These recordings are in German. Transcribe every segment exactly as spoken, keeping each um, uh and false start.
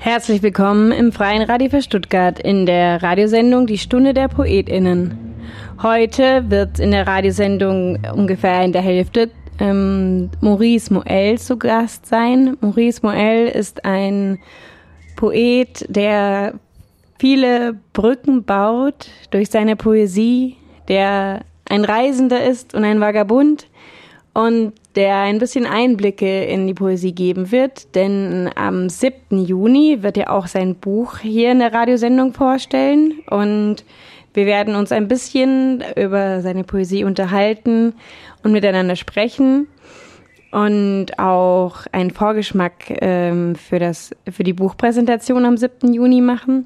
Herzlich willkommen im Freien Radio für Stuttgart in der Radiosendung Die Stunde der PoetInnen. Heute wird in der Radiosendung ungefähr in der Hälfte ähm, Maurice Moell zu Gast sein. Maurice Moell ist ein Poet, der viele Brücken baut durch seine Poesie, der ein Reisender ist und ein Vagabund und der ein bisschen Einblicke in die Poesie geben wird, denn am siebten Juni wird er auch sein Buch hier in der Radiosendung vorstellen und wir werden uns ein bisschen über seine Poesie unterhalten und miteinander sprechen und auch einen Vorgeschmack ähm, für das, für die Buchpräsentation am siebten Juni machen.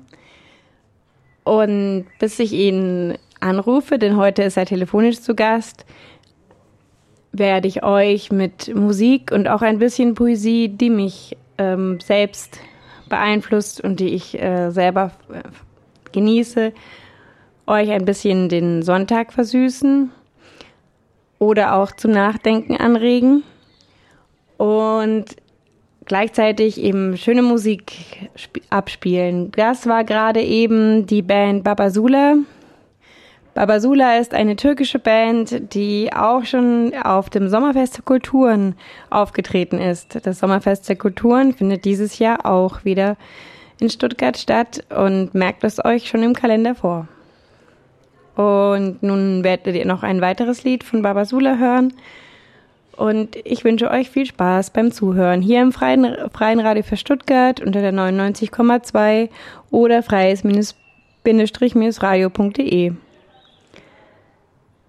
Und bis ich ihn anrufe, denn heute ist er telefonisch zu Gast, werde ich euch mit Musik und auch ein bisschen Poesie, die mich ähm, selbst beeinflusst und die ich äh, selber äh, genieße, euch ein bisschen den Sonntag versüßen oder auch zum Nachdenken anregen und gleichzeitig eben schöne Musik sp- abspielen. Das war gerade eben die Band Babasula. Babasula ist eine türkische Band, die auch schon auf dem Sommerfest der Kulturen aufgetreten ist. Das Sommerfest der Kulturen findet dieses Jahr auch wieder in Stuttgart statt und merkt es euch schon im Kalender vor. Und nun werdet ihr noch ein weiteres Lied von Babasula hören und ich wünsche euch viel Spaß beim Zuhören hier im Freien, Freien Radio für Stuttgart unter der neunundneunzig Komma zwei oder freies-radio punkt de.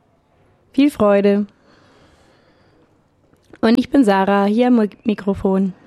Viel Freude. Und ich bin Sarah, hier am Mikrofon.